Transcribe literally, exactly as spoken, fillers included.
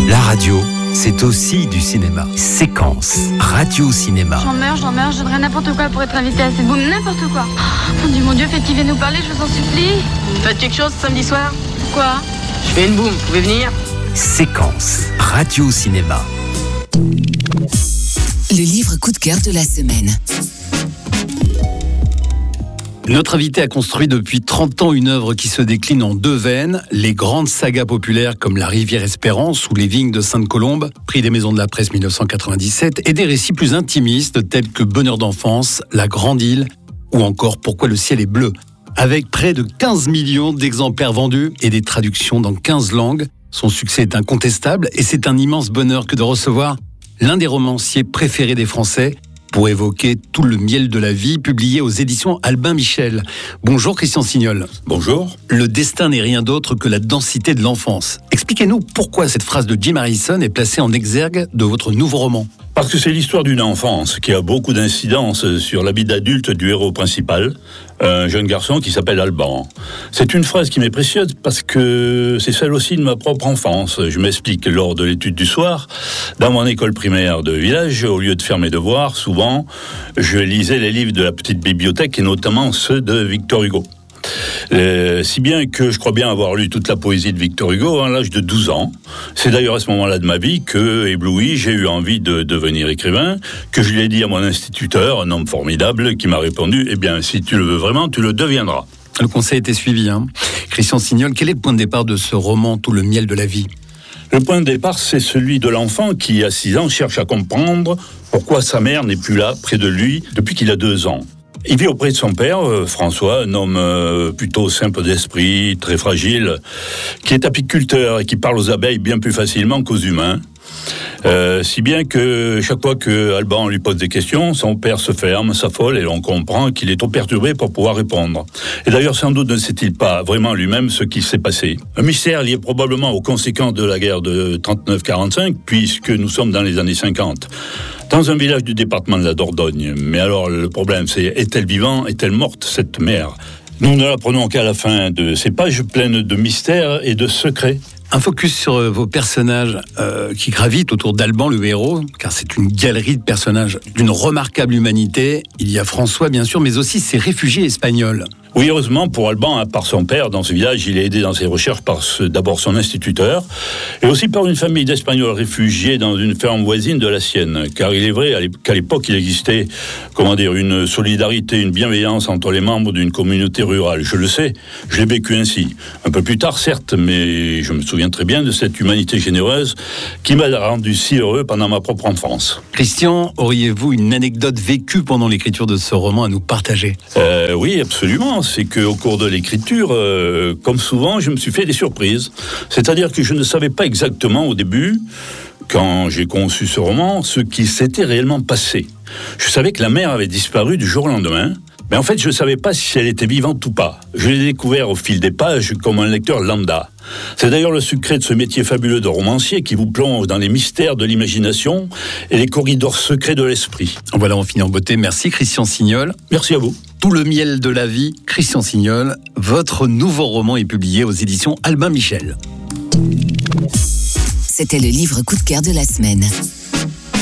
La radio, c'est aussi du cinéma. Séquence, radio-cinéma. J'en meurs, j'en meurs, je donnerais n'importe quoi pour être invité à cette boum, n'importe quoi. Oh, mon Dieu, mon Dieu, faites qu'il vienne nous parler, je vous en supplie. Faites quelque chose samedi soir? Quoi? Je fais une boum, vous pouvez venir? Séquence, radio-cinéma. Le livre coup de cœur de la semaine. Notre invité a construit depuis trente ans une œuvre qui se décline en deux veines, les grandes sagas populaires comme La Rivière Espérance ou Les Vignes de Sainte-Colombe, prix des Maisons de la Presse dix-neuf cent quatre-vingt-dix-sept, et des récits plus intimistes tels que Bonheur d'enfance, La Grande Île ou encore Pourquoi le ciel est bleu. Avec près de quinze millions d'exemplaires vendus et des traductions dans quinze langues, son succès est incontestable et c'est un immense bonheur que de recevoir l'un des romanciers préférés des Français, pour évoquer tout le miel de la vie, publié aux éditions Albin Michel. Bonjour Christian Signol. Bonjour. Le destin n'est rien d'autre que la densité de l'enfance. Expliquez-nous pourquoi cette phrase de Jim Harrison est placée en exergue de votre nouveau roman. Parce que c'est l'histoire d'une enfance qui a beaucoup d'incidence sur la vie d'adulte du héros principal, un jeune garçon qui s'appelle Alban. C'est une phrase qui m'est précieuse parce que c'est celle aussi de ma propre enfance. Je m'explique, lors de l'étude du soir, dans mon école primaire de village, au lieu de faire mes devoirs, souvent, je lisais les livres de la petite bibliothèque et notamment ceux de Victor Hugo. Euh, si bien que je crois bien avoir lu toute la poésie de Victor Hugo à l'âge de douze ans. C'est d'ailleurs à ce moment-là de ma vie que, ébloui, j'ai eu envie de devenir écrivain, que je l'ai dit à mon instituteur, un homme formidable, qui m'a répondu « Eh bien, si tu le veux vraiment, tu le deviendras ». Le conseil a été suivi. Hein. Christian Signol, quel est le point de départ de ce roman « Tout le miel de la vie » ? Le point de départ, c'est celui de l'enfant qui, à six ans, cherche à comprendre pourquoi sa mère n'est plus là, près de lui, depuis qu'il a deux ans. Il vit auprès de son père, euh, François, un homme euh, plutôt simple d'esprit, très fragile, qui est apiculteur et qui parle aux abeilles bien plus facilement qu'aux humains. Euh, si bien que chaque fois que Alban lui pose des questions, son père se ferme, s'affole et l'on comprend qu'il est trop perturbé pour pouvoir répondre. Et d'ailleurs, sans doute ne sait-il pas vraiment lui-même ce qui s'est passé. Un mystère lié probablement aux conséquences de la guerre de trente-neuf quarante-cinq, puisque nous sommes dans les années cinquante. Dans un village du département de la Dordogne. Mais alors, le problème, c'est est-elle vivante, est-elle morte, cette mère ? Nous ne l'apprenons qu'à la fin de ces pages pleines de mystères et de secrets. Un focus sur vos personnages euh, qui gravitent autour d'Alban, le héros, car c'est une galerie de personnages d'une remarquable humanité. Il y a François, bien sûr, mais aussi ses réfugiés espagnols. Oui, heureusement pour Alban, à part son père dans ce village, il est aidé dans ses recherches par ce, d'abord son instituteur et aussi par une famille d'Espagnols réfugiés dans une ferme voisine de la sienne. Car il est vrai qu'à l'époque, il existait, comment dire, une solidarité, une bienveillance entre les membres d'une communauté rurale. Je le sais, je l'ai vécu ainsi. Un peu plus tard, certes, mais je me souviens très bien de cette humanité généreuse qui m'a rendu si heureux pendant ma propre enfance. Christian, auriez-vous une anecdote vécue pendant l'écriture de ce roman à nous partager ? euh, Oui, absolument. C'est qu'au cours de l'écriture, euh, comme souvent, je me suis fait des surprises. C'est-à-dire que je ne savais pas exactement au début, quand j'ai conçu ce roman, ce qui s'était réellement passé. Je savais que la mère avait disparu du jour au lendemain, mais en fait, je ne savais pas si elle était vivante ou pas. Je l'ai découvert au fil des pages comme un lecteur lambda. C'est d'ailleurs le secret de ce métier fabuleux de romancier qui vous plonge dans les mystères de l'imagination et les corridors secrets de l'esprit. Voilà, on finit en beauté. Merci Christian Signol. Merci à vous. Tout le miel de la vie, Christian Signol. Votre nouveau roman est publié aux éditions Albin Michel. C'était le livre coup de cœur de la semaine.